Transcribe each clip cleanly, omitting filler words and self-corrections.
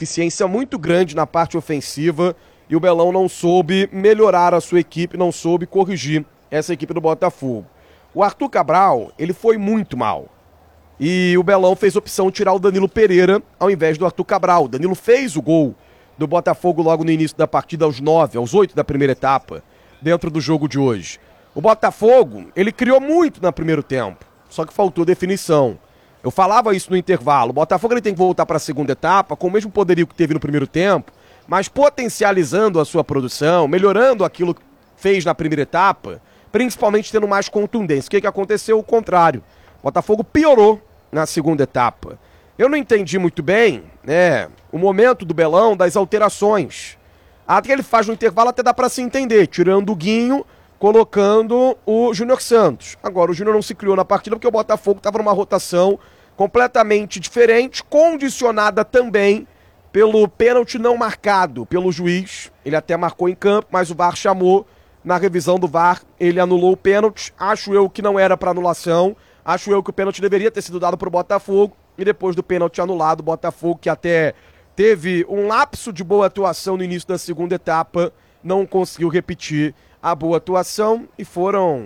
deficiência muito grande na parte ofensiva e o Belão não soube melhorar a sua equipe, não soube corrigir essa equipe do Botafogo. O Arthur Cabral, ele foi muito mal. E o Belão fez opção de tirar o Danilo Pereira ao invés do Arthur Cabral. O Danilo fez o gol do Botafogo logo no início da partida, aos 8 da primeira etapa, dentro do jogo de hoje. O Botafogo, ele criou muito no primeiro tempo, só que faltou definição. Eu falava isso no intervalo. O Botafogo ele tem que voltar para a segunda etapa com o mesmo poderio que teve no primeiro tempo, mas potencializando a sua produção, melhorando aquilo que fez na primeira etapa, principalmente tendo mais contundência. O que aconteceu? O contrário. O Botafogo piorou na segunda etapa. Eu não entendi muito bem, o momento do Belão, das alterações. Até que ele faz no intervalo até dá para se entender, tirando o Guinho, colocando o Júnior Santos. Agora, o Júnior não se criou na partida porque o Botafogo estava numa rotação completamente diferente, condicionada também pelo pênalti não marcado pelo juiz. Ele até marcou em campo, mas o VAR chamou. Na revisão do VAR, ele anulou o pênalti. Acho eu que não era para anulação. Acho eu que o pênalti deveria ter sido dado para o Botafogo. E depois do pênalti anulado, o Botafogo, que até teve um lapso de boa atuação no início da segunda etapa, não conseguiu repetir a boa atuação. E foram,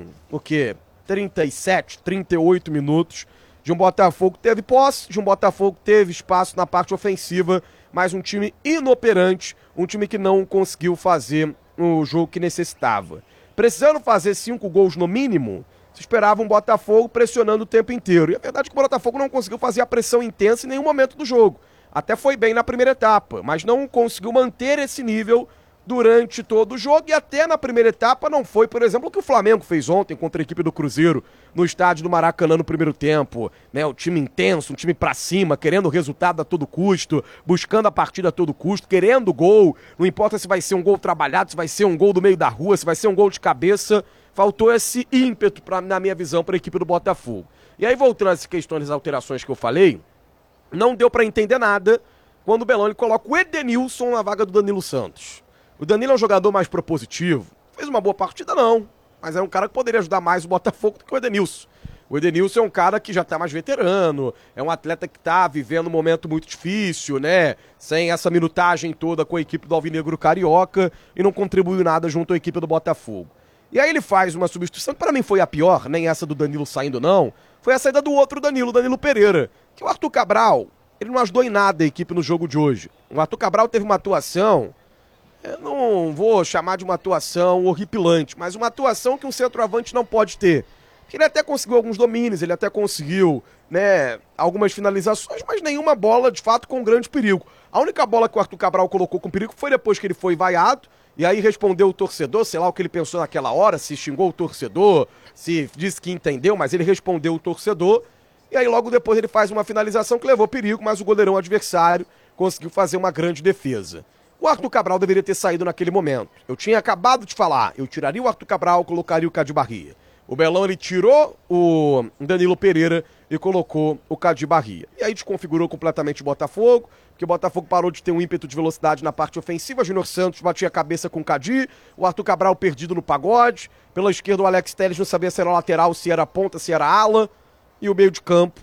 37, 38 minutos de um Botafogo que teve posse, de um Botafogo que teve espaço na parte ofensiva, mas um time inoperante, um time que não conseguiu fazer o jogo que necessitava. Precisando fazer 5 gols no mínimo, se esperava um Botafogo pressionando o tempo inteiro. E a verdade é que o Botafogo não conseguiu fazer a pressão intensa em nenhum momento do jogo. Até foi bem na primeira etapa, mas não conseguiu manter esse nível durante todo o jogo. E até na primeira etapa não foi, por exemplo, o que o Flamengo fez ontem contra a equipe do Cruzeiro no estádio do Maracanã no primeiro tempo. O time intenso, um time pra cima, querendo o resultado a todo custo, buscando a partida a todo custo, querendo o gol. Não importa se vai ser um gol trabalhado, se vai ser um gol do meio da rua, se vai ser um gol de cabeça. Faltou esse ímpeto, na minha visão, para a equipe do Botafogo. E aí, voltando a essa questão das alterações que eu falei, não deu para entender nada quando o Belão ele coloca o Edenilson na vaga do Danilo Santos. O Danilo é um jogador mais propositivo. Fez uma boa partida, não. Mas é um cara que poderia ajudar mais o Botafogo do que o Edenilson. O Edenilson é um cara que já tá mais veterano, é um atleta que tá vivendo um momento muito difícil, sem essa minutagem toda com a equipe do Alvinegro Carioca e não contribuiu nada junto à equipe do Botafogo. E aí ele faz uma substituição que para mim foi a pior, nem essa do Danilo saindo não, foi a saída do outro Danilo Pereira, que o Arthur Cabral, ele não ajudou em nada a equipe no jogo de hoje. O Arthur Cabral teve uma atuação, eu não vou chamar de uma atuação horripilante, mas uma atuação que um centroavante não pode ter. Ele até conseguiu alguns domínios, ele até conseguiu, algumas finalizações, mas nenhuma bola, de fato, com grande perigo. A única bola que o Arthur Cabral colocou com perigo foi depois que ele foi vaiado, e aí respondeu o torcedor, sei lá o que ele pensou naquela hora, se xingou o torcedor, se disse que entendeu, mas ele respondeu o torcedor, e aí logo depois ele faz uma finalização que levou perigo, mas o goleirão adversário conseguiu fazer uma grande defesa. O Arthur Cabral deveria ter saído naquele momento. Eu tinha acabado de falar, eu tiraria o Arthur Cabral, colocaria o Cadibarria. O Belão, ele tirou o Danilo Pereira e colocou o Cadibarria. E aí desconfigurou completamente o Botafogo, porque o Botafogo parou de ter um ímpeto de velocidade na parte ofensiva. Júnior Santos batia a cabeça com o Cadi, o Arthur Cabral perdido no pagode. Pela esquerda o Alex Telles não sabia se era lateral, se era ponta, se era ala. E o meio de campo,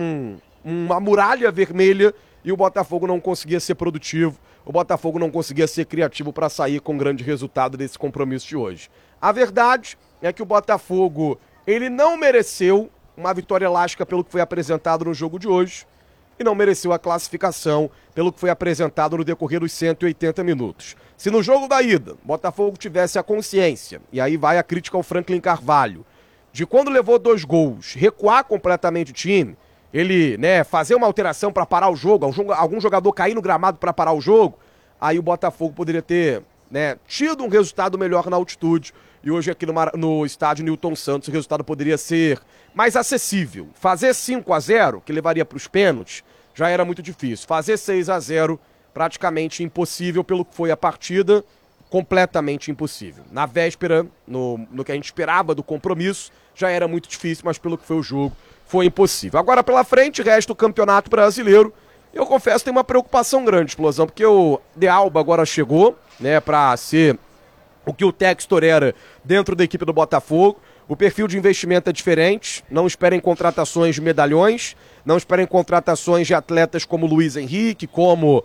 uma muralha vermelha, e o Botafogo não conseguia ser produtivo. O Botafogo não conseguia ser criativo para sair com grande resultado desse compromisso de hoje. A verdade é que o Botafogo, ele não mereceu uma vitória elástica pelo que foi apresentado no jogo de hoje e não mereceu a classificação pelo que foi apresentado no decorrer dos 180 minutos. Se no jogo da ida, o Botafogo tivesse a consciência, e aí vai a crítica ao Franklin Carvalho, de quando levou 2 gols, recuar completamente o time, ele, fazer uma alteração para parar o jogo, algum jogador cair no gramado para parar o jogo, aí o Botafogo poderia ter, tido um resultado melhor na altitude. E hoje aqui no estádio Newton Santos o resultado poderia ser mais acessível. Fazer 5-0, que levaria para os pênaltis, já era muito difícil. Fazer 6-0, praticamente impossível pelo que foi a partida, completamente impossível. Na véspera, no que a gente esperava do compromisso, já era muito difícil, mas pelo que foi o jogo, foi impossível. Agora pela frente, resta o Campeonato Brasileiro. Eu confesso que tem uma preocupação grande, Explosão, porque o De Alba agora chegou, para ser o que o Textor era dentro da equipe do Botafogo. O perfil de investimento é diferente, não esperem contratações de medalhões, não esperem contratações de atletas como Luiz Henrique, como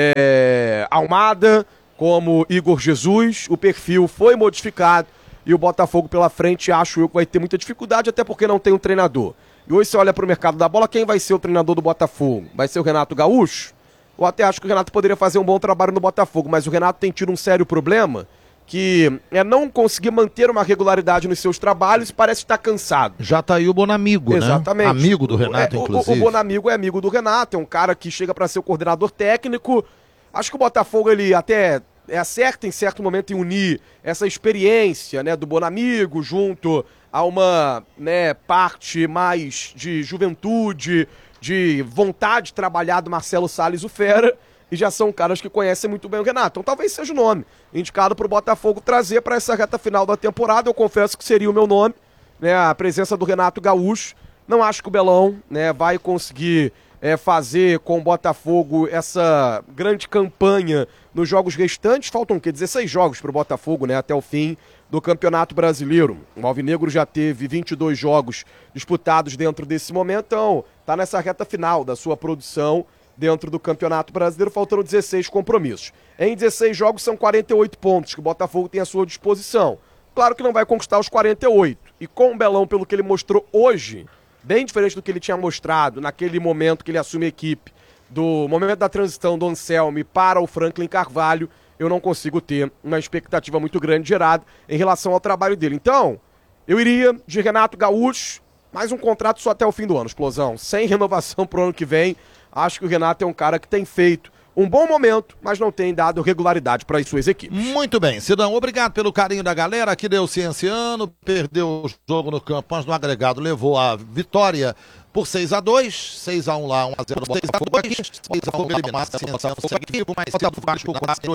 Almada, como Igor Jesus. O perfil foi modificado e o Botafogo pela frente acho eu que vai ter muita dificuldade, até porque não tem um treinador. E hoje você olha para o mercado da bola, quem vai ser o treinador do Botafogo? Vai ser o Renato Gaúcho? Eu até acho que o Renato poderia fazer um bom trabalho no Botafogo, mas o Renato tem tido um sério problema, que é não conseguir manter uma regularidade nos seus trabalhos e parece estar cansado. Já tá aí o Bonamigo, exatamente, né? Amigo do Renato, inclusive. O Bonamigo é amigo do Renato, é um cara que chega para ser o coordenador técnico. Acho que o Botafogo ele até acerta em certo momento em unir essa experiência, né, do Bonamigo junto a uma, né, parte mais de juventude, de vontade de trabalhar do Marcelo Salles, o Fera. E já são caras que conhecem muito bem o Renato. Então talvez seja o nome indicado para o Botafogo trazer para essa reta final da temporada. Eu confesso que seria o meu nome, né? A presença do Renato Gaúcho. Não acho que o Belão, né, vai conseguir fazer com o Botafogo essa grande campanha nos jogos restantes. Faltam 16 jogos para o Botafogo, né, até o fim do Campeonato Brasileiro. O Alvinegro já teve 22 jogos disputados dentro desse momento, então está nessa reta final da sua produção dentro do Campeonato Brasileiro, faltando 16 compromissos. Em 16 jogos são 48 pontos que o Botafogo tem à sua disposição. Claro que não vai conquistar os 48. E com o Belão, pelo que ele mostrou hoje, bem diferente do que ele tinha mostrado naquele momento que ele assume a equipe, do momento da transição do Anselmi para o Franklin Carvalho, eu não consigo ter uma expectativa muito grande gerada em relação ao trabalho dele. Então, eu iria de Renato Gaúcho, mais um contrato só até o fim do ano, Explosão, sem renovação pro ano que vem. Acho que o Renato é um cara que tem feito um bom momento, mas não tem dado regularidade para as suas equipes. Muito bem, Sidão, obrigado pelo carinho da galera, que deu Cienciano, perdeu o jogo no campo, mas no agregado levou a vitória por 6-2, 6-1 lá, 1-0 no Botafogo aqui, Botafogo eliminado, Cienciano segue vivo, mais cedo o Vasco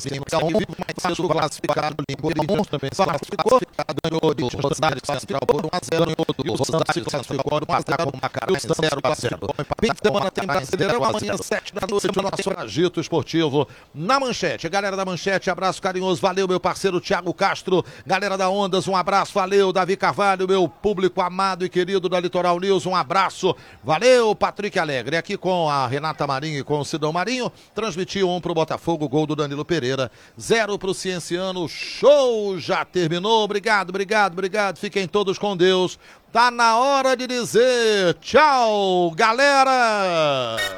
mais cedo classificado, Limpo também se classificou, ganhou de Rosário Central por 1-0, e o Rosário classificou 1-0, o Macaé 0-0. Fim de semana tem Brasileirão, amanhã 7 da noite, o nosso agito esportivo na Manchete. Galera da Manchete, abraço carinhoso, valeu meu parceiro Thiago Castro, galera da Ondas, um abraço, valeu Davi Carvalho, meu público amado e querido da Litoral News, um abraço. Valeu, Patrick Alegre, aqui com a Renata Marinho e com o Sidão Marinho, transmitiu 1 pro Botafogo, gol do Danilo Pereira, 0 pro Cienciano, show, já terminou, obrigado, fiquem todos com Deus, tá na hora de dizer tchau, galera!